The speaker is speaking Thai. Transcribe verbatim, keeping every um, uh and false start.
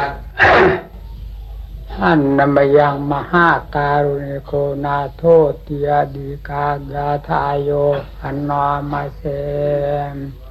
ท่านนำยังมหาการุณิโกนาโทติยดีกายาทายโยอันนอมาเสม